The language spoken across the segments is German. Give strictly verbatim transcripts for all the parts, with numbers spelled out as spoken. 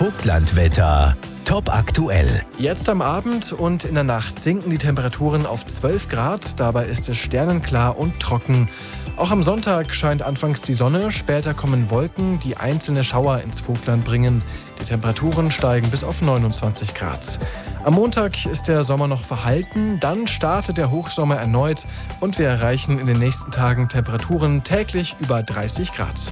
Vogtlandwetter. Top aktuell. Jetzt am Abend und in der Nacht sinken die Temperaturen auf zwölf Grad. Dabei ist es sternenklar und trocken. Auch am Sonntag scheint anfangs die Sonne, später kommen Wolken, die einzelne Schauer ins Vogtland bringen. Die Temperaturen steigen bis auf neunundzwanzig Grad. Am Montag ist der Sommer noch verhalten, dann startet der Hochsommer erneut und wir erreichen in den nächsten Tagen Temperaturen täglich über dreißig Grad.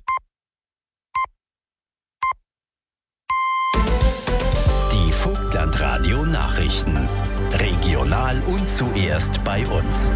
Die Vogtlandradio Nachrichten. Regional und zuerst bei uns.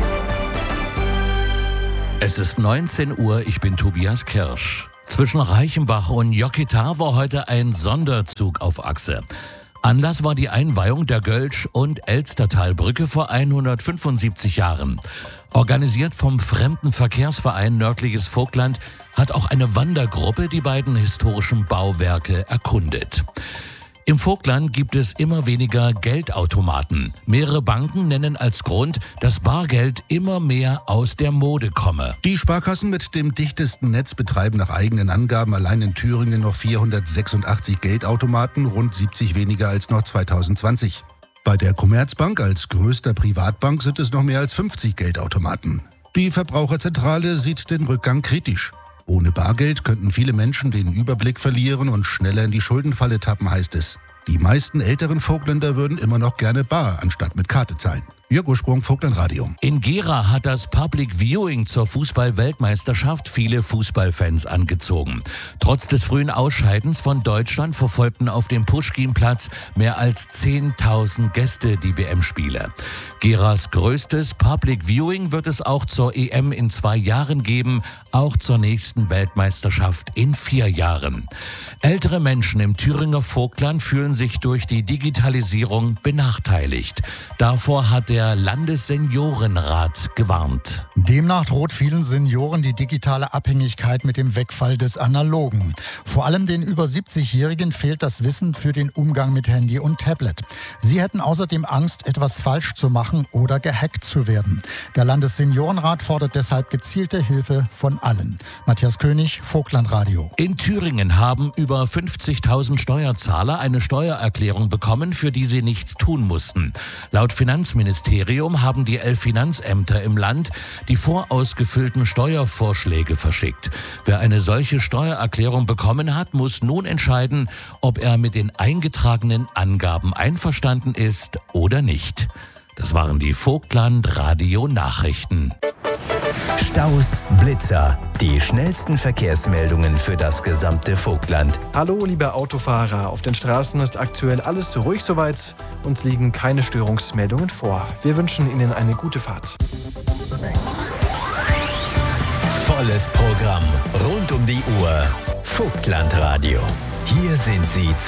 Es ist neunzehn Uhr, ich bin Tobias Kirsch. Zwischen Reichenbach und Jokita war heute ein Sonderzug auf Achse. Anlass war die Einweihung der Gölsch- und Elstertalbrücke vor hundertfünfundsiebzig Jahren. Organisiert vom Fremdenverkehrsverein Nördliches Vogtland hat auch eine Wandergruppe die beiden historischen Bauwerke erkundet. Im Vogtland gibt es immer weniger Geldautomaten. Mehrere Banken nennen als Grund, dass Bargeld immer mehr aus der Mode komme. Die Sparkassen mit dem dichtesten Netz betreiben nach eigenen Angaben allein in Thüringen noch vierhundertsechsundachtzig Geldautomaten, rund siebzig weniger als noch zweitausendzwanzig. Bei der Commerzbank als größter Privatbank sind es noch mehr als fünfzig Geldautomaten. Die Verbraucherzentrale sieht den Rückgang kritisch. Ohne Bargeld könnten viele Menschen den Überblick verlieren und schneller in die Schuldenfalle tappen, heißt es. Die meisten älteren Vogtländer würden immer noch gerne bar anstatt mit Karte zahlen. Jörg Ursprung, Vogtlandradio. In Gera hat das Public Viewing zur Fußball-Weltmeisterschaft viele Fußballfans angezogen. Trotz des frühen Ausscheidens von Deutschland verfolgten auf dem Puschkinplatz mehr als zehntausend Gäste die W M-Spiele. Geras größtes Public Viewing wird es auch zur E M in zwei Jahren geben, auch zur nächsten Weltmeisterschaft in vier Jahren. Ältere Menschen im Thüringer Vogtland fühlen sich durch die Digitalisierung benachteiligt. Davor hat der Landesseniorenrat gewarnt. Demnach droht vielen Senioren die digitale Abhängigkeit mit dem Wegfall des Analogen. Vor allem den über siebzigjährigen fehlt das Wissen für den Umgang mit Handy und Tablet. Sie hätten außerdem Angst, etwas falsch zu machen oder gehackt zu werden. Der Landesseniorenrat fordert deshalb gezielte Hilfe von allen. Matthias König, Vogtlandradio. In Thüringen haben über fünfzigtausend Steuerzahler eine Steuererklärung bekommen, für die sie nichts tun mussten. Laut Finanzministerium haben die elf Finanzämter im Land die vorausgefüllten Steuervorschläge verschickt. Wer eine solche Steuererklärung bekommen hat, muss nun entscheiden, ob er mit den eingetragenen Angaben einverstanden ist oder nicht. Das waren die Vogtland-Radio-Nachrichten. Staus, Blitzer, die schnellsten Verkehrsmeldungen für das gesamte Vogtland. Hallo liebe Autofahrer, auf den Straßen ist aktuell alles ruhig soweit. Uns liegen keine Störungsmeldungen vor. Wir wünschen Ihnen eine gute Fahrt. Volles Programm rund um die Uhr. Vogtlandradio. Hier sind Sie